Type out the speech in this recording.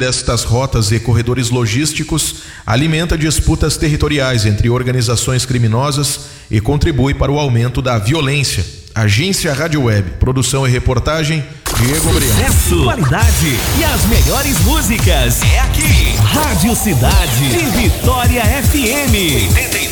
destas rotas e corredores logísticos alimenta disputas territoriais entre organizações criminosas e contribui para o aumento da violência. Agência Rádio Web, produção e reportagem, Diego Brião. Sucesso, qualidade e as melhores músicas é aqui. Rádio Cidade de Vitória FM 89,9.